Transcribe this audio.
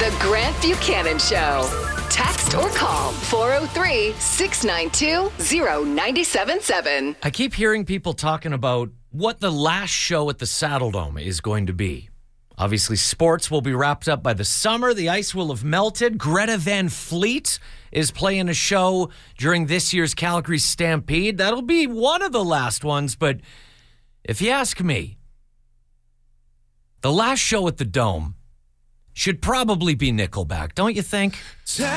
The Grant Buchanan Show. Text or call 403-692-0977. I keep hearing people talking about what the last show at the Saddledome is going to be. Obviously, sports will be wrapped up by the summer. The ice will have melted. Greta Van Fleet is playing a show during this year's Calgary Stampede. That'll be one of the last ones, but if you ask me, the last show at the Dome should probably be Nickelback, don't you think?